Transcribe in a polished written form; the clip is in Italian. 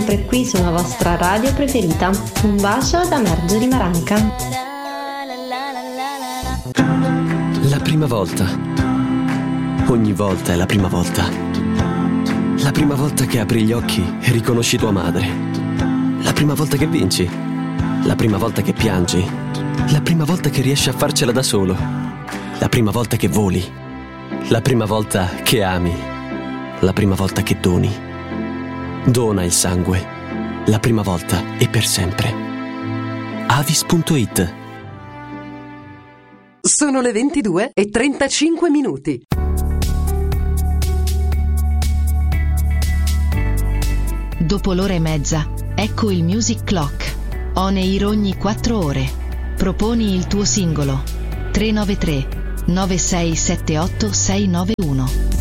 sempre qui sulla vostra radio preferita. Un bacio da Marjorie Maranca. La prima volta. Ogni volta è la prima volta. La prima volta che apri gli occhi e riconosci tua madre. La prima volta che vinci. La prima volta che piangi. La prima volta che riesci a farcela da solo. La prima volta che voli. La prima volta che ami. La prima volta che doni. Dona il sangue. La prima volta e per sempre. Avis.it. Sono le 22:35. Dopo l'ora e mezza, ecco il Music Clock. On air ogni 4 ore. Proponi il tuo singolo. 393 9678 691.